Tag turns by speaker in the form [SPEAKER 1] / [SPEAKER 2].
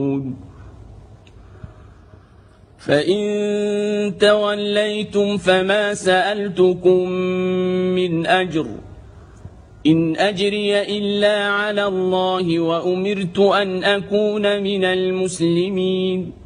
[SPEAKER 1] فإن توليتم فما سألتكم من أجر إن أجري إلا على الله وأمرت أن أكون من المسلمين